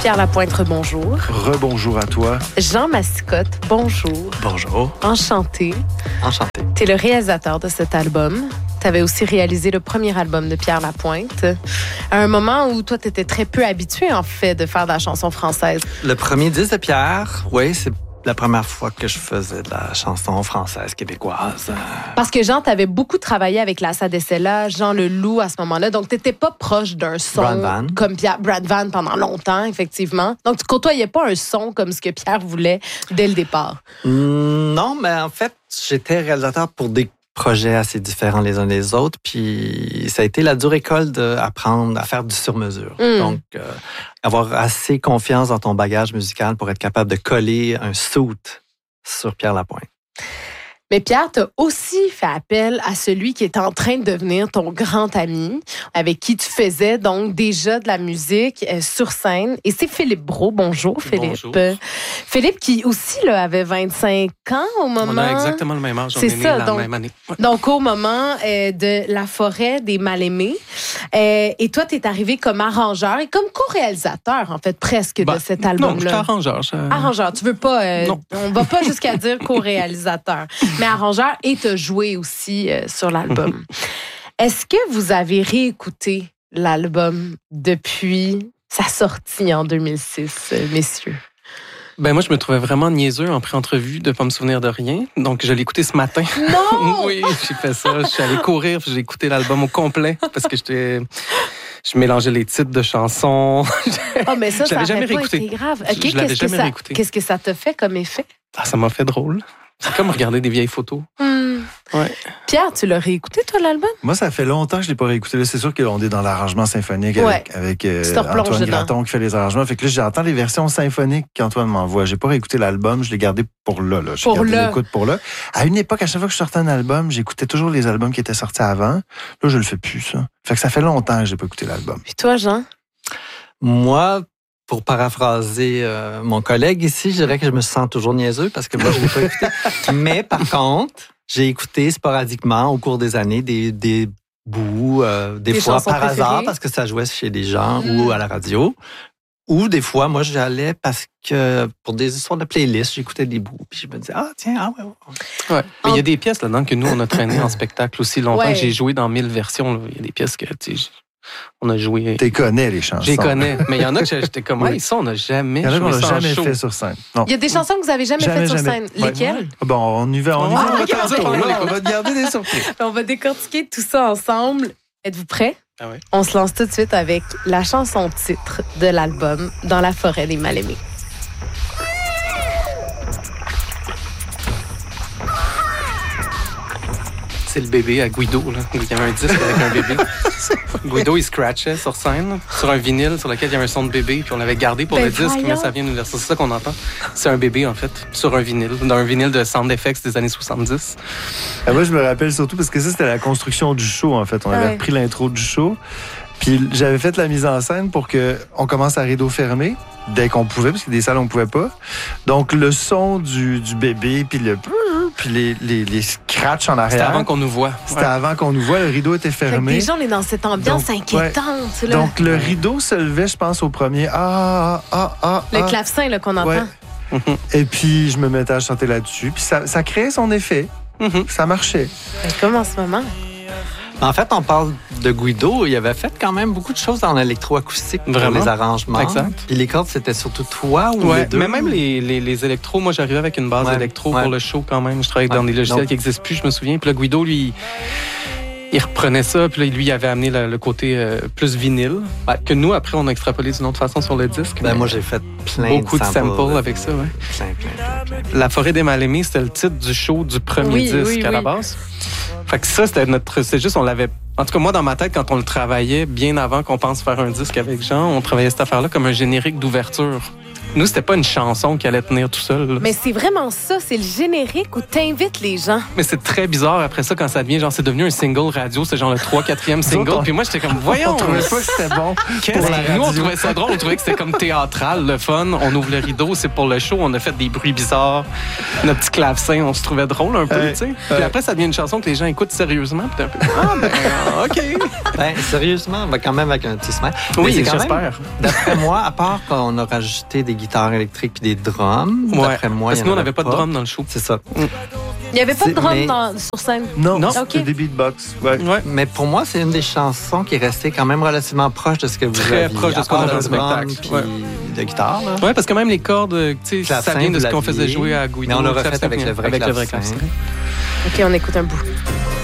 Pierre Lapointe, bonjour. Rebonjour à toi. Jean Mascotte, bonjour. Bonjour. Enchanté. Enchanté. Tu es le réalisateur de cet album. Tu avais aussi réalisé le premier album de Pierre Lapointe. À un moment où toi, tu étais très peu habitué, en fait, de faire de la chanson française. Le premier disque de Pierre, oui, c'est la première fois que je faisais de la chanson française québécoise. Parce que Jean, tu avais beaucoup travaillé avec la Sadessella, Jean Leloup à ce moment-là. Donc, tu n'étais pas proche d'un son Brad Van. comme Brad Van pendant longtemps, effectivement. Donc, tu côtoyais pas un son comme ce que Pierre voulait dès le départ. Non, mais en fait, j'étais réalisateur pour des projets assez différents les uns des autres. Puis ça a été la dure école d'apprendre à faire du sur-mesure. Donc, avoir assez confiance dans ton bagage musical pour être capable de coller un suit sur Pierre Lapointe. Mais Pierre, tu as aussi fait appel à celui qui est en train de devenir ton grand ami, avec qui tu faisais donc déjà de la musique sur scène. Et c'est Philippe Brault. Bonjour, Philippe. Bonjour. Philippe qui aussi là, avait 25 ans au moment... On a exactement le même âge. On C'est est né ça, la donc, même année. Ouais. Donc, au moment de La forêt des mal-aimés. Et toi, tu es arrivé comme arrangeur et comme co-réalisateur, en fait, presque de cet album-là. Non, je suis arrangeur. Arrangeur, tu veux pas... Non. On va pas jusqu'à dire co-réalisateur, mais arrangeur et tu as joué aussi sur l'album. Est-ce que vous avez réécouté l'album depuis sa sortie en 2006, messieurs? Ben moi, je me trouvais vraiment niaiseux en pré-entrevue de pas me souvenir de rien. Donc, je l'ai écouté ce matin. Non! Oui, j'ai fait ça. Je suis allé courir, puis j'ai écouté l'album au complet parce que je mélangeais les titres de chansons. Oh, mais ça Je l'avais aurait jamais pas réécouté. été grave. Je l'avais jamais réécouté. Qu'est-ce que ça t'a fait comme effet? Ah, ça m'a fait drôle. C'est comme regarder des vieilles photos. Ouais. Pierre, tu l'as réécouté, toi, l'album? Moi, ça fait longtemps que je ne l'ai pas réécouté. Là, c'est sûr qu'on est dans l'arrangement symphonique avec te replonges Antoine dedans. Graton qui fait les arrangements. Fait que là, j'entends les versions symphoniques qu'Antoine m'envoie. J'ai pas réécouté l'album, je l'ai gardé pour là. J'ai gardé l'écoute pour là. À une époque, à chaque fois que je sortais un album, j'écoutais toujours les albums qui étaient sortis avant. Là, je le fais plus, ça. Fait que ça fait longtemps que j'ai pas écouté l'album. Puis toi, Jean? Moi, pour paraphraser mon collègue ici, je dirais que je me sens toujours niaiseux parce que moi, je ne l'ai pas écouté. Mais par contre, j'ai écouté sporadiquement au cours des années des bouts, des fois chansons par hasard préférées? parce que ça jouait chez des gens ou à la radio. Ou des fois, moi, j'allais parce que pour des histoires de playlist, j'écoutais des bouts. Puis je me disais, Ouais. Mais il y a des pièces là-dedans que nous, on a traînées en spectacle aussi longtemps. Ouais. J'ai joué dans 1000 versions. Là. Il y a des pièces que, tu sais, on a joué. Tu connais les chansons. Je les connais. Mais il y en a que j'étais comme, Oui. ça, on n'a jamais Il y en a qu'on joué n'a ça en jamais show. fait sur scène. Non. Il y a des chansons que vous avez jamais faites sur scène. Ouais. Lesquelles? Bon, on y va. On Ah, va ok, tantôt, ok, là. ok. On va te garder des surprises. On va décortiquer tout ça ensemble. Êtes-vous prêts? Ah ouais. On se lance tout de suite avec la chanson titre de l'album Dans la forêt des mal-aimés. C'est le bébé à Guido. Là. Il y avait un disque avec un bébé. Guido, il scratchait sur scène, sur un vinyle sur lequel il y avait un son de bébé, puis on l'avait gardé pour Ben le disque, voyons. mais ça vient nous verser. C'est ça qu'on entend. C'est un bébé, en fait, sur un vinyle, dans un vinyle de sound effects des années 70. Moi, je me rappelle surtout parce que ça, c'était la construction du show, en fait. On avait repris l'intro du show. Puis j'avais fait la mise en scène pour qu'on commence à rideau fermé dès qu'on pouvait, parce que des salles, on pouvait pas. Donc, le son du bébé, puis les scratchs en arrière. C'était avant qu'on nous voit. C'était avant qu'on nous voie. Le rideau était fermé. Déjà, on est dans cette ambiance Donc, inquiétante. Là. Donc, le rideau se levait, je pense, au premier. Le clavecin là, qu'on entend. Ouais. Et puis, je me mettais à chanter là-dessus. Puis ça créait son effet. Ça marchait. Ben, comme en ce moment. En fait, on parle de Guido. Il avait fait quand même beaucoup de choses en électroacoustique pour Vraiment? les arrangements. Exact. Puis les cordes, c'était surtout toi ou les deux? Mais même les électros, moi j'arrivais avec une base électro pour le show quand même. Je travaillais dans des logiciels qui n'existent plus, je me souviens. Puis là, Guido, lui, il reprenait ça. Puis là, lui, il avait amené le côté plus vinyle. Que nous, après, on a extrapolé d'une autre façon sur le disque. Ben, moi, j'ai fait beaucoup de samples avec ça. Ouais. Plein. La forêt des mal-aimés, c'était le titre du show du premier disque à la base. Fait que ça, c'est juste, on l'avait... En tout cas, moi, dans ma tête, quand on le travaillait, bien avant qu'on pense faire un disque avec Jean, on travaillait cette affaire-là comme un générique d'ouverture Nous, c'était pas une chanson qui allait tenir tout seul. Là. Mais c'est vraiment ça, c'est le générique où t'invites les gens. Mais c'est très bizarre après ça quand ça devient genre c'est devenu un single radio, c'est genre le 3, 4e single. Puis moi j'étais comme voyons. On trouvait pas que c'était bon. Nous on trouvait ça drôle, on trouvait que c'était comme théâtral, le fun. On ouvre le rideau, c'est pour le show, on a fait des bruits bizarres. Notre petit clavecin, on se trouvait drôle un peu, tu sais. Puis après ça devient une chanson que les gens écoutent sérieusement. Puis un peu OK. Sérieusement, on va quand même avec un petit smile. Oui, j'espère. D'après moi, à part qu'on a rajouté des guitares électriques puis des drums, d'après moi, parce que nous on n'avait pas de drums dans le show. C'est ça. Il n'y avait pas de drum sur scène? Non. C'était des beatbox. Ouais. Mais pour moi, c'est une des chansons qui est restée quand même relativement proche de ce que vous aviez. Très proche de ce qu'on avait dans le spectacle. De guitare. Oui, parce que même les cordes, ça vient de ce qu'on faisait jouer à Guido. Mais on l'a refait avec le vrai clavecin. OK, on écoute un bout.